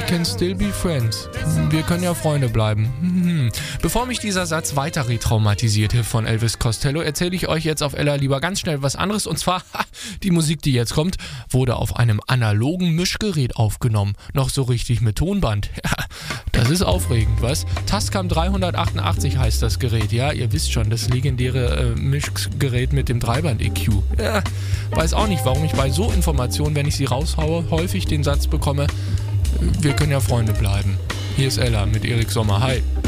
can still be friends. Wir können ja Freunde bleiben. Bevor mich dieser Satz weiter retraumatisiert von Elvis Costello, erzähle ich euch jetzt auf Ella lieber ganz schnell was anderes. Und zwar, die Musik, die jetzt kommt, wurde auf einem analogen Mischgerät aufgenommen. Noch so richtig mit Tonband. Ja, das ist aufregend, was? Tascam 388 heißt das Gerät. Ja, ihr wisst schon, das legendäre Mischgerät mit dem Dreiband-EQ. Ja, weiß auch nicht, warum ich bei so Informationen, wenn ich sie raushaue, häufig den Satz bekomme, wir können ja Freunde bleiben. Hier ist Ella mit Erik Sommer. Hi.